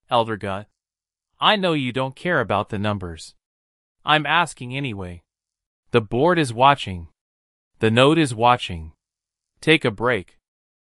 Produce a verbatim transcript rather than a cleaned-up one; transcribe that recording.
Elder Gut. I know you don't care about the numbers. I'm asking anyway. The board is watching. The node is watching. Take a break.